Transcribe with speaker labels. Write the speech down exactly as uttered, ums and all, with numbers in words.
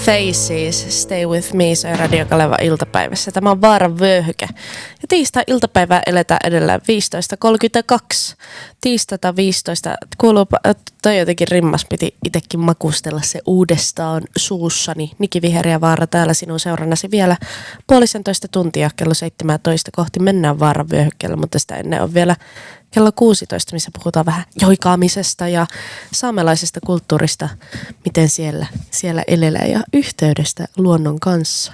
Speaker 1: Faces, Stay With Me, se on Radio Kaleva iltapäivässä. Tämä on Vaaran vyöhyke. Ja tiistai-iltapäivää eletään edelleen viisitoista kolmekymmentäkaksi. Tiistaita viisitoista, kuuluu, toi jotenkin rimmas, piti itekin makustella se uudestaan suussani. Niki Viheriä Vaara täällä sinun seurannasi vielä puolisentoista tuntia, kello seitsemäntoista kohti mennään Vaaran vyöhykkeellä, mutta sitä ennen on vielä kello kuusitoista, missä puhutaan vähän joikaamisesta ja saamelaisesta kulttuurista, miten siellä, siellä elelee ja yhteydestä luonnon kanssa.